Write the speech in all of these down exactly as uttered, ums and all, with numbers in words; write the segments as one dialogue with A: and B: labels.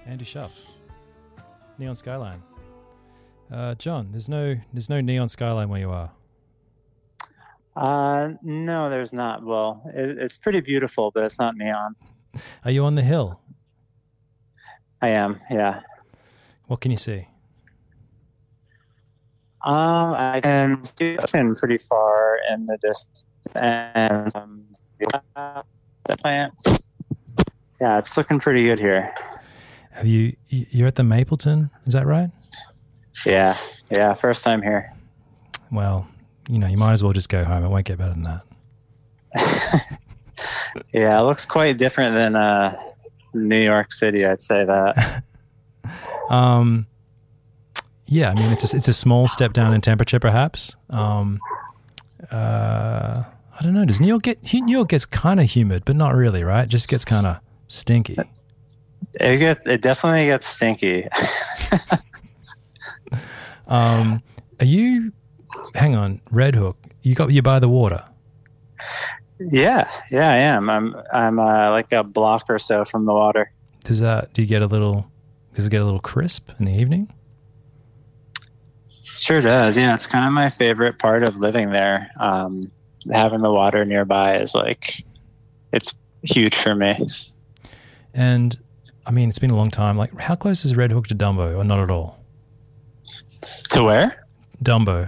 A: Andy Schuff, Neon Skyline. Uh, John, there's no there's no neon skyline where you are.
B: Uh, no, there's not. Well, it, it's pretty beautiful, but it's not neon.
A: Are you on the hill?
B: I am, yeah.
A: What can you see?
B: Um, I can see the ocean pretty far in the distance, and um, the plants. Yeah, it's looking pretty good here.
A: Have you? You're at the Mapleton, is that right?
B: Yeah, yeah, first time here.
A: Well, you know, you might as well just go home. It won't get better than that.
B: Yeah, it looks quite different than uh, New York City, I'd say that.
A: um, yeah, I mean, it's a, it's a small step down in temperature, perhaps. Um, uh, I don't know. Does New York get? New York gets kind of humid, but not really, right? It just gets kind of stinky.
B: It gets. It definitely gets stinky.
A: um, are you? Hang on, Red Hook. You got you by the water.
B: Yeah, yeah, I am. I'm I'm uh, like a block or so from the water.
A: Does that? Do you get a little? Does it get a little crisp in the evening?
B: Sure does. Yeah, it's kind of my favorite part of living there. Um, having the water nearby is like, it's huge for me.
A: And I mean, it's been a long time. Like, how close is Red Hook to Dumbo, or not at all?
B: To where?
A: Dumbo.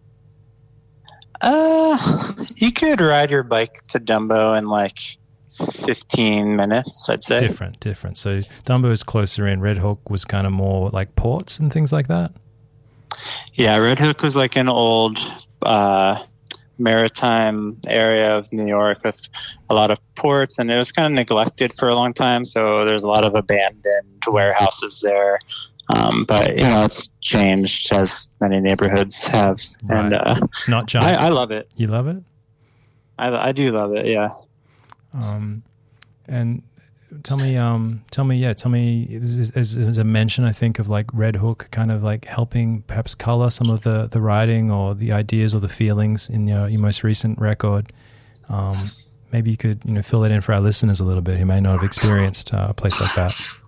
B: Uh, you could ride your bike to Dumbo in like fifteen minutes, I'd say.
A: Different, different. So Dumbo is closer in. Red Hook was kind of more like ports and things like that.
B: Yeah, Red Hook was like an old uh, maritime area of New York with a lot of ports, and it was kind of neglected for a long time. So there's a lot of abandoned warehouses there. Um, but, you know, it's changed as many neighborhoods have.
A: Right.
B: And uh,
A: it's not giant.
B: I, I love it.
A: You love it?
B: I, I do love it, yeah.
A: Um, and tell me, um, tell me, yeah, tell me, there's a mention, I think, of like Red Hook kind of like helping perhaps color some of the, the writing or the ideas or the feelings in your, your most recent record. Um, maybe you could, you know, fill that in for our listeners a little bit who may not have experienced uh, a place like that.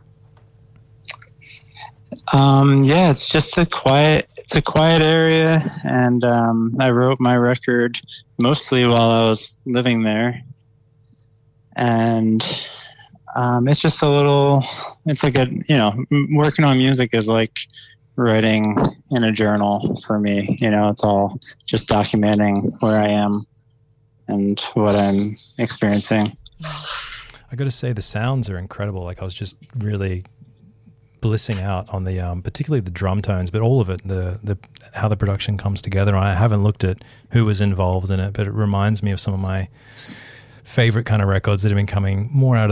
B: Um, yeah, it's just a quiet, it's a quiet area. And, um, I wrote my record mostly while I was living there. And, um, it's just a little, it's like a, you know, working on music is like writing in a journal for me. You know, it's all just documenting where I am and what I'm experiencing.
A: I got to say the sounds are incredible. Like I was just really blissing out on the um, particularly the drum tones, but all of it, the the how the production comes together. I haven't looked at who was involved in it, but it reminds me of some of my favorite kind of records that have been coming more out of